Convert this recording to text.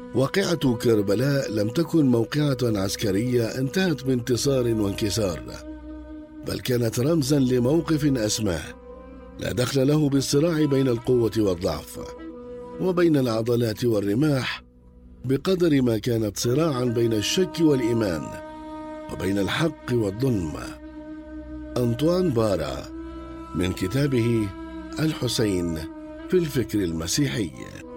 واقعة كربلاء لم تكن موقعة عسكرية انتهت بانتصار وانكسار، بل كانت رمزا لموقف أسماه لا دخل له بالصراع بين القوة والضعف وبين العضلات والرماح، بقدر ما كانت صراعا بين الشك والإيمان وبين الحق والظلم. أنطوان بارا، من كتابه الحسين في الفكر المسيحي.